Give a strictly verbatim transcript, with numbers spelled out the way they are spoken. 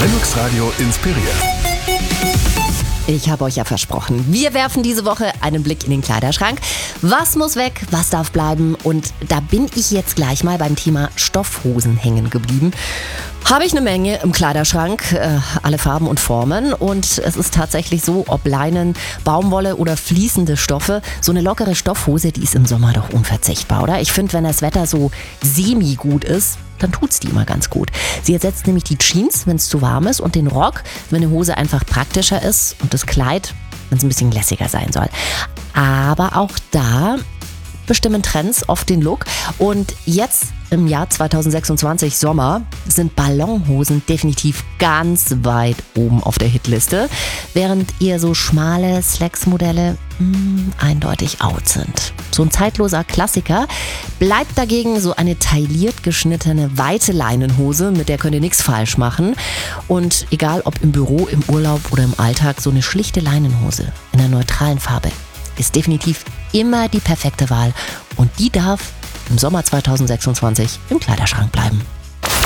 Linux Radio inspiriert. Ich habe euch ja versprochen, wir werfen diese Woche einen Blick in den Kleiderschrank. Was muss weg, was darf bleiben? Und da bin ich jetzt gleich mal beim Thema Stoffhosen hängen geblieben. Habe ich eine Menge im Kleiderschrank, äh, alle Farben und Formen. Und es ist tatsächlich so, ob Leinen, Baumwolle oder fließende Stoffe, so eine lockere Stoffhose, die ist im Sommer doch unverzichtbar, oder? Ich finde, wenn das Wetter so semi-gut ist, dann tut's die immer ganz gut. Sie ersetzt nämlich die Jeans, wenn es zu warm ist, und den Rock, wenn eine Hose einfach praktischer ist, und das Kleid, wenn es ein bisschen lässiger sein soll. Aber auch da bestimmen Trends oft den Look. Und jetzt im Jahr zwanzig sechsundzwanzig Sommer sind Ballonhosen definitiv ganz weit oben auf der Hitliste, während eher so schmale Slacks-Modelle mh, eindeutig out sind. So ein zeitloser Klassiker bleibt dagegen so eine tailliert geschnittene weite Leinenhose, mit der könnt ihr nichts falsch machen. Und egal ob im Büro, im Urlaub oder im Alltag, so eine schlichte Leinenhose in einer neutralen Farbe ist definitiv immer die perfekte Wahl, und die darf im Sommer zwanzig sechsundzwanzig im Kleiderschrank bleiben.